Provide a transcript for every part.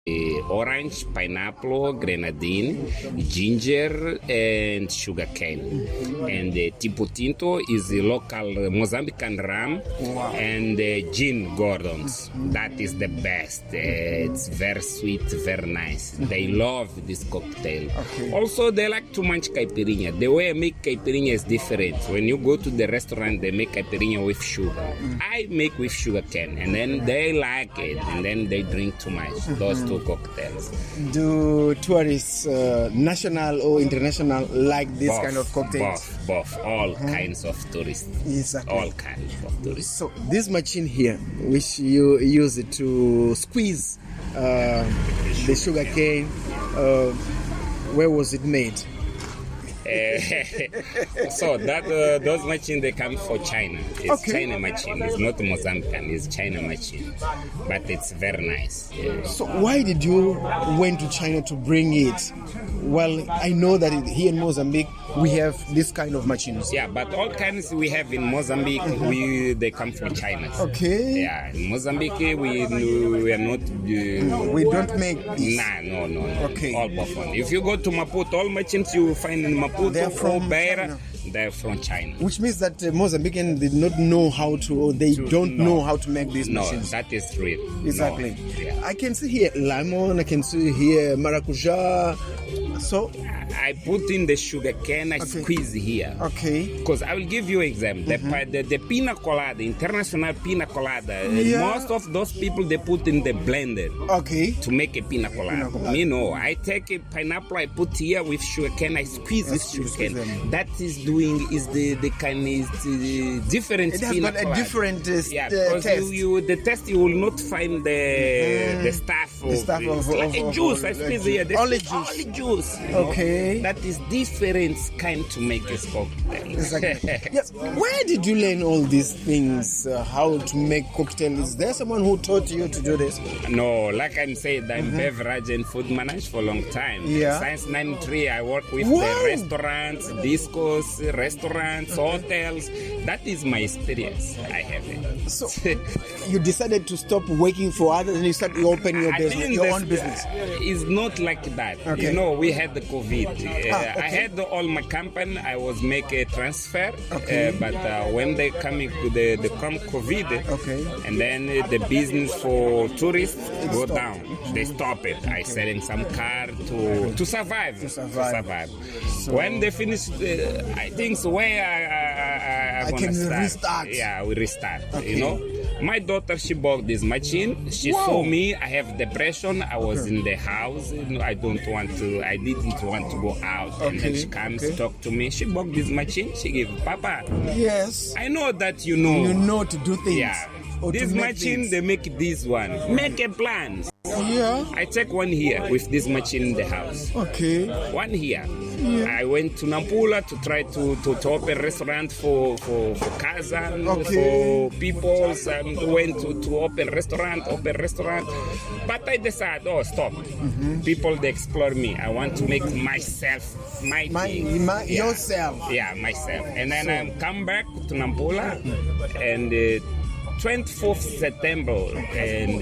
orange, pineapple, grenadine, ginger, and sugar cane. And Tipo Tinto is the local Mozambican rum, and gin Gordons. That is the best. It's very sweet, very nice. They love this cocktail. Okay. Also, they like too much caipirinha. The way I make caipirinha is different. When you go to the restaurant, they make caipirinha with sugar. I make with sugar cane, and then they like it, and then they drink too much. Those two cocktails. Do tourists, national or international, like this kind of cocktails? Both. All kinds of tourists. Exactly. All kinds of tourists. So this machine here, which you use it to squeeze the sugar cane, where was it made? So that those machines, they come for China. It's China machine. It's not Mozambican. It's China machine, but it's very nice. Yeah. So why did you went to China to bring it? Well, I know that here in Mozambique we have this kind of machines. Yeah, but all kinds we have in Mozambique, they come from China. Okay. Yeah, in Mozambique we are not. We don't make this. No. Okay. All Buffon. If you go to Maputo, all machines you find in Maputo, They're from Beira, China. They're from China. Which means that Mozambican did not know how to, or they don't know how to make these machines. No, that is real. Exactly. No. Yeah. I can see here lemon, I can see here maracuja. So I put in the sugar cane, I squeeze here. Okay. Because I will give you an example. The pina colada, international pina colada, most of those people, they put in the blender. Okay. To make a pina colada. Me, no. I take a pineapple, I put here with sugar cane, I squeeze with sugar cane. That is the kind of different it has pina got a colada. different because taste. the taste, you will not find the stuff of, like a juice. I squeeze here. Only juice. Okay. That is different kind to make a cocktail. Exactly. Yes. Where did you learn all these things? How to make cocktails? Is there someone who taught you to do this? No, like I'm saying, I'm beverage and food manager for a long time. Yeah. Since 93, I work with the restaurants, discos, restaurants, hotels. That is my experience. I have it. So you decided to stop working for others and you started to open your business, your own business. It's not like that. Okay. You know, we had the COVID. I had all my company. I was make a transfer. But when they come COVID, and then the business for tourists go down. They stop it. I selling some car to survive. So when they finish, I think so where I can start. Restart. Yeah, we restart. You know. My daughter, she bought this machine. She saw me. I have depression. I was in the house. I didn't want to go out. And then she comes to talk to me. She bought this machine. She gave Papa. Yes. I know that you know. You know to do things. Yeah. This machine, they make this one. Make a plan. Yeah. I take one here with this machine in the house. Okay. One here. Yeah. I went to Nampula to try to open a restaurant for Kazan, for people. Went to open restaurant. But I decided, stop. People, they explore me. I want to make myself, yourself. Yeah, myself. And then I come back to Nampula and 24th September and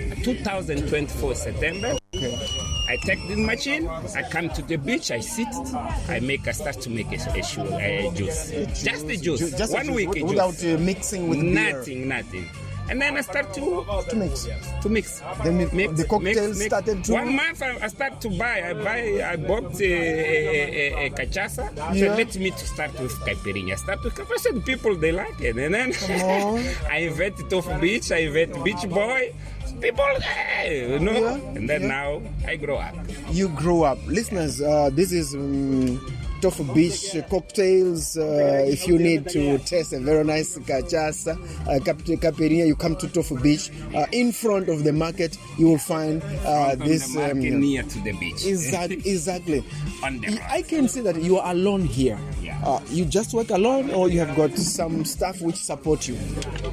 2024 September. I take this machine, I come to the beach, I sit, I start to make a juice. Just a juice. Just 1 week juice. Without mixing with nothing. And then I start to mix. Then the cocktail started to... 1 month I start to buy. I bought a cachaça. So let me to start with caipirinha. Start with caipirinha. People, they like it. And then I invent Tofu Beach. I invent Beach Boy. People, hey, you know. And then now I grow up. You grow up. Listeners, this is... Tofu Beach cocktails. If you need to taste a very nice cachaça, caipirinha, you come to Tofu Beach. In front of the market, you will find this near to the beach. Exactly. I can see that you are alone here. You just work alone, or you have got some staff which support you?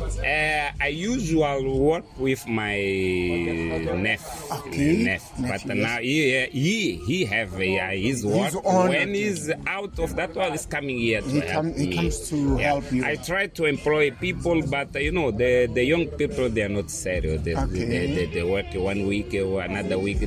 I usually work with my nephew. But now he have his work. When he's out of that one is coming here to help me. He comes to help you. I try to employ people, but the young people, they are not serious. They work 1 week or another week.